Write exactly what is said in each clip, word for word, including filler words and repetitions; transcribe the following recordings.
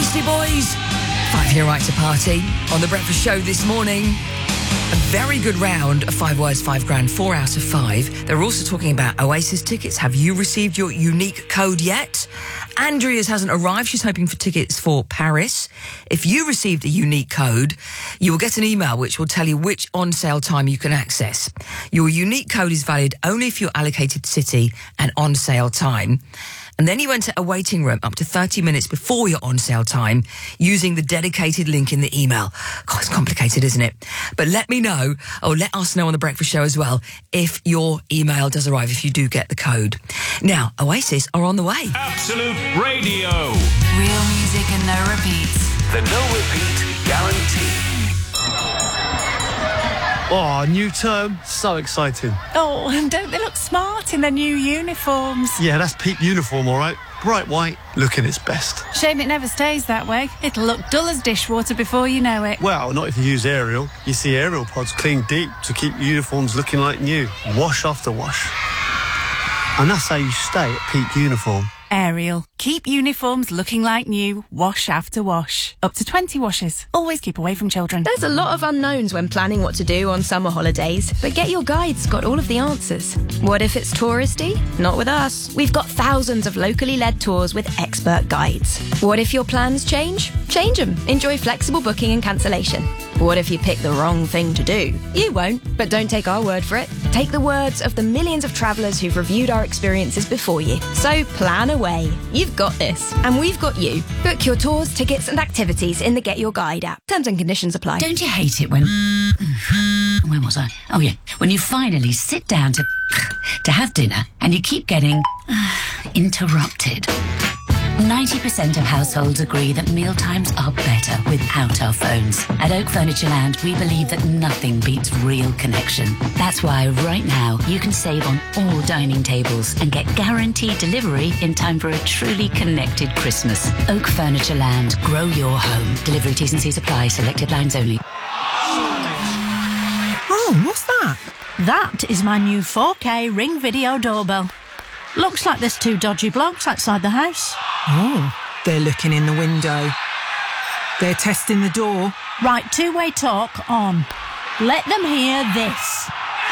Beastie Boys. Five-year right to party on The Breakfast Show this morning. A very good round of Five Words, Five Grand, four out of five. They're also talking about Oasis tickets. Have you received your unique code yet? Andrea's hasn't arrived. She's hoping for tickets for Paris. If you received a unique code, you will get an email which will tell you which on-sale time you can access. Your unique code is valid only if you're allocated city and on-sale time. And then you enter a waiting room up to thirty minutes before your on-sale time using the dedicated link in the email. God, it's complicated, isn't it? But let me know, or let us know on The Breakfast Show as well, if your email does arrive, if you do get the code. Now, Oasis are on the way. Absolute Radio. Real music and no repeats. The no repeat guarantee. Oh, new term. So exciting. Oh, and don't they look smart in their new uniforms? Yeah, that's peak uniform, all right. Bright white, looking its best. Shame it never stays that way. It'll look dull as dishwater before you know it. Well, not if you use Ariel. You see Ariel pods clean deep to keep uniforms looking like new. Wash after wash. And that's how you stay at peak uniform. Ariel. Keep uniforms looking like new, wash after wash. Up to twenty washes. Always keep away from children. There's a lot of unknowns when planning what to do on summer holidays, but Get Your Guide's got all of the answers. What if it's touristy? Not with us. We've got thousands of locally led tours with expert guides. What if your plans change? Change them. Enjoy flexible booking and cancellation. What if you pick the wrong thing to do? You won't, but don't take our word for it. Take the words of the millions of travellers who've reviewed our experiences before you. So plan away. You've got this, and we've got you. Book your tours, tickets and activities in the Get Your Guide app. Terms and conditions apply. Don't you hate it when... Where was I? Oh, yeah. When you finally sit down to... to have dinner and you keep getting... interrupted. ninety percent of households agree that mealtimes are better without our phones. At Oak Furniture Land, we believe that nothing beats real connection. That's why right now you can save on all dining tables and get guaranteed delivery in time for a truly connected Christmas. Oak Furniture Land. Grow your home. Delivery T's and C's apply. Selected lines only. Oh, what's that? That is my new four K Ring Video Doorbell. Looks like there's two dodgy blokes outside the house. Oh, they're looking in the window. They're testing the door. Right, two-way talk on. Let them hear this.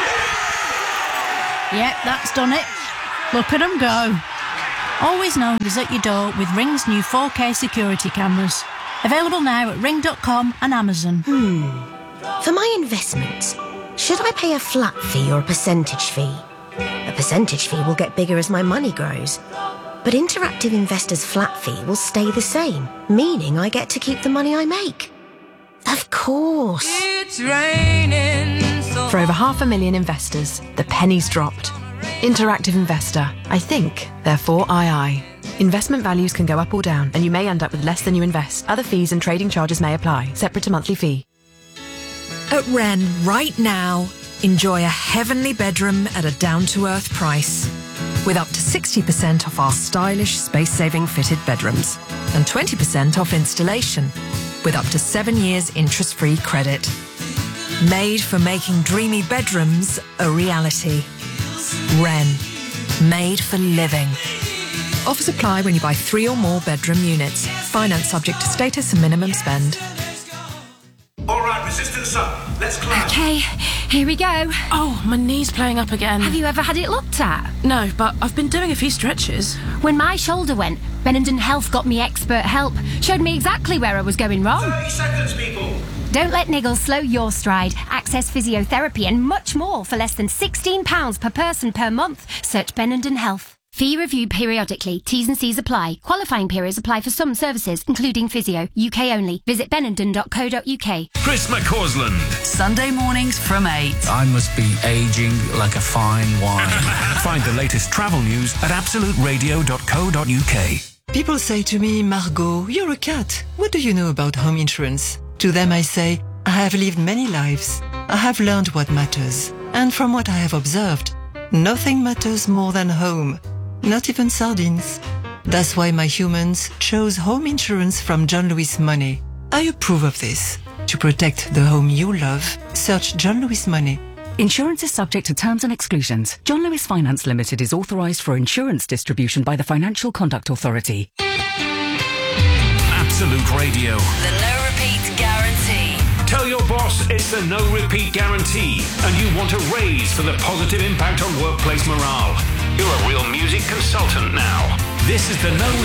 Yep, that's done it. Look at them go. Always known as at your door with Ring's new four K security cameras. Available now at ring dot com and Amazon. Hmm. For my investments, should I pay a flat fee or a percentage fee? A percentage fee will get bigger as my money grows. But Interactive Investor's flat fee will stay the same, meaning I get to keep the money I make. Of course. It's raining so For over half a million investors, the penny's dropped. Interactive Investor. I think, therefore I I. Investment values can go up or down, and you may end up with less than you invest. Other fees and trading charges may apply, separate to monthly fee. At Wren, right now, enjoy a heavenly bedroom at a down-to-earth price. With up to sixty percent off our stylish, space-saving fitted bedrooms. And twenty percent off installation. With up to seven years interest-free credit. Made for making dreamy bedrooms a reality. Wren. Made for living. Offers apply when you buy three or more bedroom units. Finance subject to status and minimum spend. All right, resistance up. Let's climb. Okay, here we go. Oh, my knee's playing up again. Have you ever had it looked at? No, but I've been doing a few stretches. When my shoulder went, Benenden Health got me expert help. Showed me exactly where I was going wrong. thirty seconds, people. Don't let niggles slow your stride. Access physiotherapy and much more for less than sixteen pounds per person per month. Search Benenden Health. Fee reviewed periodically. T's and C's apply. Qualifying periods apply for some services, including physio. U K only. Visit benenden dot co dot U K. Chris McCausland. Sunday mornings from eight. I must be ageing like a fine wine. Find the latest travel news at absolute radio dot co dot U K. People say to me, Margot, you're a cat. What do you know about home insurance? To them I say, I have lived many lives. I have learned what matters. And from what I have observed, nothing matters more than home. Not even sardines. That's why my humans chose home insurance from John Lewis Money. I approve of this. To protect the home you love, search John Lewis Money. Insurance is subject to terms and exclusions. John Lewis Finance Limited is authorised for insurance distribution by the Financial Conduct Authority. Absolute Radio. The no repeat guarantee. Tell your boss it's the no repeat guarantee and you want a raise for the positive impact on workplace morale. You're a real music consultant now. This is the no